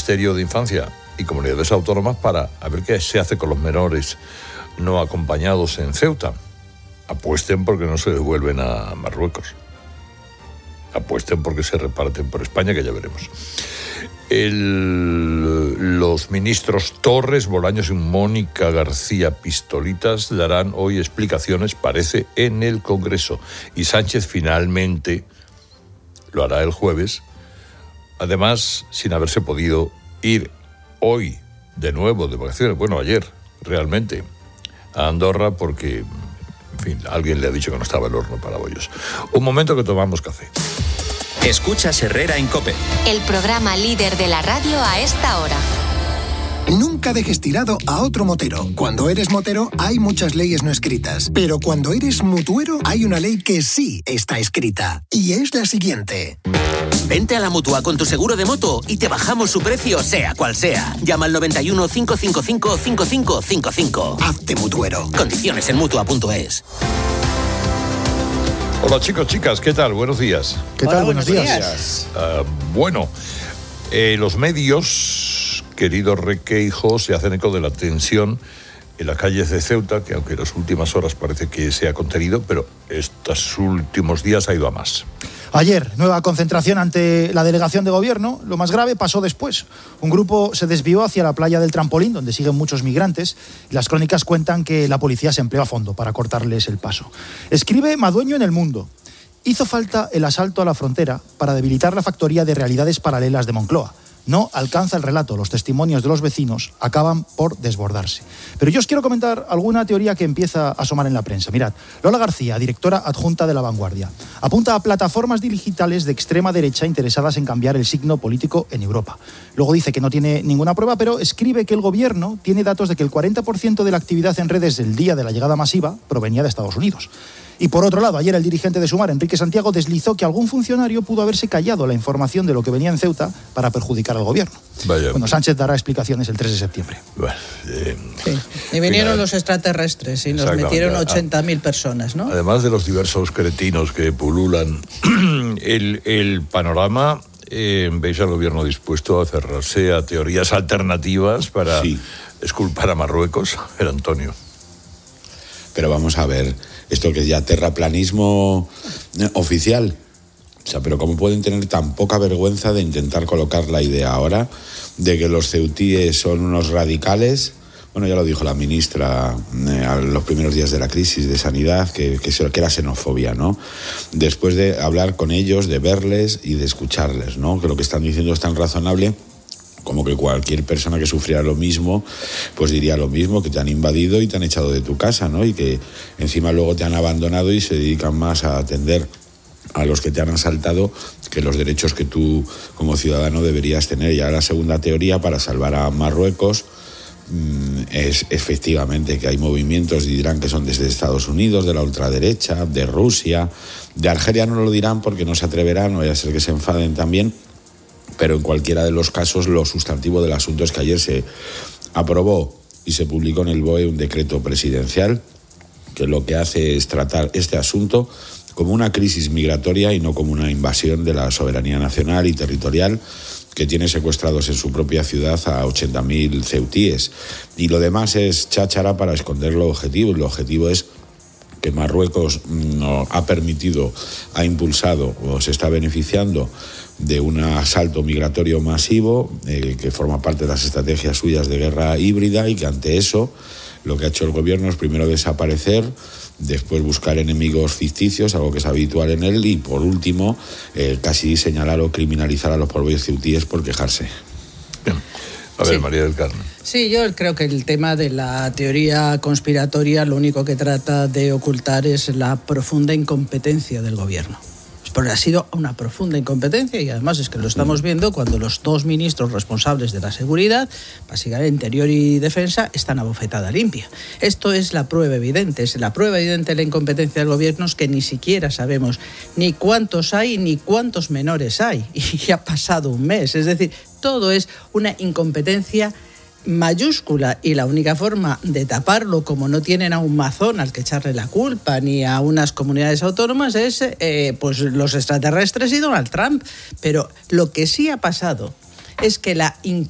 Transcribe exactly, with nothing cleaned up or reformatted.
Ministerio de Infancia y Comunidades Autónomas para a ver qué se hace con los menores no acompañados en Ceuta. Apuesten porque no se devuelven a Marruecos. Apuesten porque se reparten por España, que ya veremos. El, los ministros Torres, Bolaños y Mónica García Pistolitas darán hoy explicaciones, parece, en el Congreso. Y Sánchez finalmente lo hará el jueves, además sin haberse podido ir hoy de nuevo de vacaciones, bueno, ayer realmente, a Andorra porque, en fin, alguien le ha dicho que no estaba el horno para bollos. Un momento que tomamos café. Escuchas Herrera en COPE. El programa líder de la radio a esta hora. Nunca dejes tirado a otro motero. Cuando eres motero hay muchas leyes no escritas, pero cuando eres mutuero hay una ley que sí está escrita, y es la siguiente. Vente a la Mutua con tu seguro de moto y te bajamos su precio sea cual sea. Llama al noventa y uno, cinco cinco cinco, cinco cinco cinco cinco. Hazte mutuero. Condiciones en mutua punto es. Hola chicos, chicas, ¿qué tal? Buenos días. ¿Qué Hola, tal? Buenos días. días. Uh, bueno, eh, los medios, querido Requeijo, se hacen eco de la tensión en las calles de Ceuta, que aunque en las últimas horas parece que se ha contenido, pero estos últimos días ha ido a más. Ayer, nueva concentración ante la delegación de gobierno. Lo más grave pasó después. Un grupo se desvió hacia la playa del Trampolín, donde siguen muchos migrantes. Y las crónicas cuentan que la policía se empleó a fondo para cortarles el paso. Escribe Madueño en El Mundo. Hizo falta el asalto a la frontera para debilitar la factoría de realidades paralelas de Moncloa. No alcanza el relato, los testimonios de los vecinos acaban por desbordarse. Pero yo os quiero comentar alguna teoría que empieza a asomar en la prensa. Mirad, Lola García, directora adjunta de La Vanguardia, apunta a plataformas digitales de extrema derecha interesadas en cambiar el signo político en Europa. Luego dice que no tiene ninguna prueba, pero escribe que el gobierno tiene datos de que el cuarenta por ciento de la actividad en redes del día de la llegada masiva provenía de Estados Unidos. Y por otro lado, ayer el dirigente de Sumar, Enrique Santiago, deslizó que algún funcionario pudo haberse callado la información de lo que venía en Ceuta para perjudicar al gobierno. Vaya. Bueno, Sánchez dará explicaciones el tres de septiembre. Bueno, eh, Sí. Y vinieron final, los extraterrestres y nos metieron ochenta mil personas, ¿no? Además de los diversos cretinos que pululan, el, el panorama, eh, veis al gobierno dispuesto a cerrarse a teorías alternativas para sí. exculpar a Marruecos, el Antonio. Pero vamos a ver, esto que es ya terraplanismo oficial. O sea, pero ¿cómo pueden tener tan poca vergüenza de intentar colocar la idea ahora de que los ceutíes son unos radicales? Bueno, ya lo dijo la ministra eh, a los primeros días de la crisis de sanidad, que, que, que era xenofobia, ¿no? Después de hablar con ellos, de verles y de escucharles, ¿no? Que lo que están diciendo es tan razonable como que cualquier persona que sufriera lo mismo, pues diría lo mismo, que te han invadido y te han echado de tu casa, ¿no? Y que encima luego te han abandonado y se dedican más a atender a los que te han asaltado que los derechos que tú como ciudadano deberías tener. Y ahora la segunda teoría para salvar a Marruecos mmm, es efectivamente que hay movimientos y dirán que son desde Estados Unidos, de la ultraderecha, de Rusia, de Argelia no lo dirán porque no se atreverán, no vaya a ser que se enfaden también. Pero en cualquiera de los casos, lo sustantivo del asunto es que ayer se aprobó y se publicó en el B O E un decreto presidencial que lo que hace es tratar este asunto como una crisis migratoria y no como una invasión de la soberanía nacional y territorial que tiene secuestrados en su propia ciudad a ochenta mil ceutíes. Y lo demás es cháchara para esconder lo objetivo. Y lo objetivo es que Marruecos no ha permitido, ha impulsado o se está beneficiando de un asalto migratorio masivo eh, que forma parte de las estrategias suyas de guerra híbrida y que ante eso lo que ha hecho el gobierno es primero desaparecer, después buscar enemigos ficticios, algo que es habitual en él, y por último eh, casi señalar o criminalizar a los propios ceutíes por quejarse. Bien. A ver, Sí. María del Carmen. Sí, yo creo que el tema de la teoría conspiratoria lo único que trata de ocultar es la profunda incompetencia del gobierno. Porque ha sido una profunda incompetencia y además es que lo estamos viendo cuando los dos ministros responsables de la seguridad, básicamente Interior y Defensa, están a bofetada limpia. Esto es la prueba evidente, es la prueba evidente de la incompetencia del gobierno, es que ni siquiera sabemos ni cuántos hay ni cuántos menores hay. Y ha pasado un mes, es decir, todo es una incompetencia mayúscula y la única forma de taparlo, como no tienen a un mazón al que echarle la culpa ni a unas comunidades autónomas, es eh, pues los extraterrestres y Donald Trump. Pero lo que sí ha pasado es que la